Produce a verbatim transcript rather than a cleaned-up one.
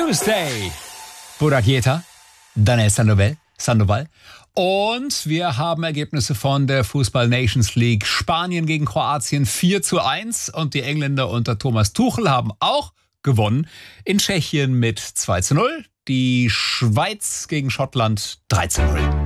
Tuesday. Buragieta, Daniel Sandoval, Sandoval. Und wir haben Ergebnisse von der Fußball Nations League. Spanien gegen Kroatien vier zu eins und die Engländer unter Thomas Tuchel haben auch gewonnen. In Tschechien mit zwei zu null. Die Schweiz gegen Schottland drei zu null.